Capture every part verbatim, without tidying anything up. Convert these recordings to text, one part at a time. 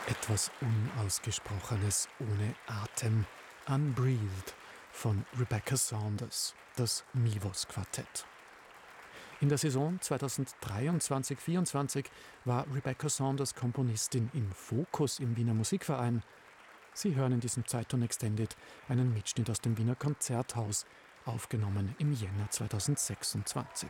Etwas Unausgesprochenes ohne Atem. Unbreathed von Rebecca Saunders, das Mivos Quartett. In der Saison zweitausenddreiundzwanzig vierundzwanzig war Rebecca Saunders Komponistin im Fokus im Wiener Musikverein. Sie hören in diesem Zeitton Extended einen Mitschnitt aus dem Wiener Konzerthaus, aufgenommen im Jänner zweitausendsechsundzwanzig.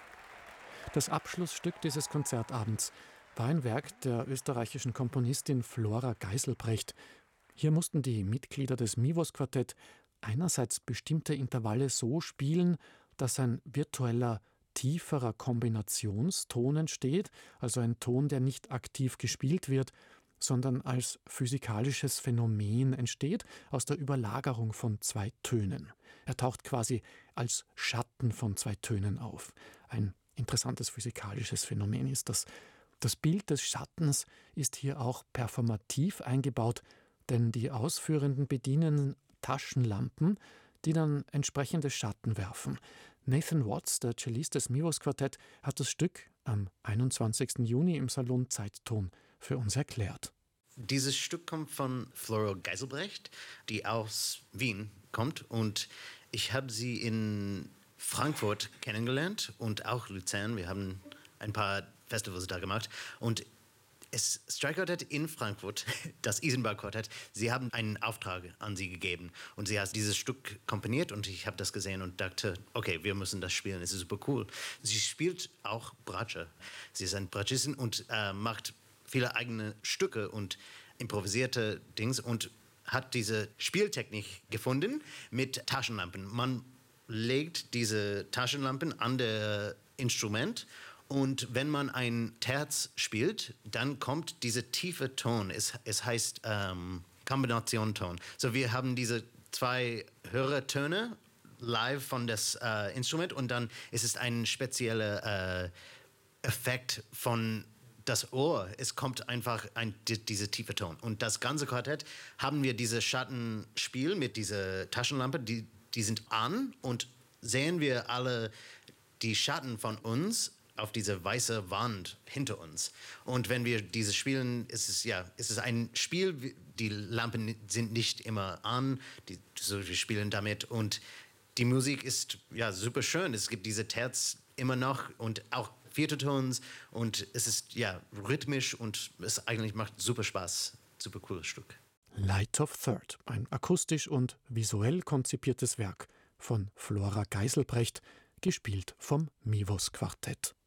Das Abschlussstück dieses Konzertabends war ein Werk der österreichischen Komponistin Flora Geiselbrecht. Hier mussten die Mitglieder des Mivos Quartett einerseits bestimmte Intervalle so spielen, dass ein virtueller, tieferer Kombinationston entsteht, also ein Ton, der nicht aktiv gespielt wird, sondern als physikalisches Phänomen entsteht aus der Überlagerung von zwei Tönen. Er taucht quasi als Schatten von zwei Tönen auf. Ein interessantes physikalisches Phänomen ist das. Das Bild des Schattens ist hier auch performativ eingebaut, denn die Ausführenden bedienen Taschenlampen, die dann entsprechende Schatten werfen. Nathan Watts, der Cellist des Mivos Quartett, hat das Stück am einundzwanzigsten Juni im Salon Zeitton für uns erklärt. Dieses Stück kommt von Flora Geiselbrecht, die aus Wien kommt, und ich habe sie in Frankfurt kennengelernt und auch Luzern. Wir haben ein paar Festivals da gemacht, und das Streichquartett in Frankfurt, das Isenberg-Quartett, sie haben einen Auftrag an sie gegeben und sie hat dieses Stück komponiert und ich habe das gesehen und dachte, okay, wir müssen das spielen, es ist super cool. Sie spielt auch Bratsche. Sie ist ein Bratschistin und äh, macht viele eigene Stücke und improvisierte Dings und hat diese Spieltechnik gefunden mit Taschenlampen. Man legt diese Taschenlampen an das Instrument. Und wenn man ein Terz spielt, dann kommt dieser tiefe Ton. Es, es heißt ähm, Kombinationton. So, wir haben diese zwei höhere Töne live von das äh, Instrument und dann ist es ein spezieller äh, Effekt von das Ohr. Es kommt einfach ein, die, dieser tiefe Ton. Und das ganze Quartett haben wir dieses Schattenspiel mit dieser Taschenlampe, die, die sind an und sehen wir alle die Schatten von uns auf diese weiße Wand hinter uns. Und wenn wir dieses spielen, ist es ja, ist es ein Spiel, die Lampen sind nicht immer an, die, so, wir spielen damit und die Musik ist ja super schön. Es gibt diese Terz immer noch und auch vierte Tons und es ist ja rhythmisch und es eigentlich macht super Spaß. Super cooles Stück. Light of Third, ein akustisch und visuell konzipiertes Werk von Flora Geiselbrecht, gespielt vom Mivos Quartett.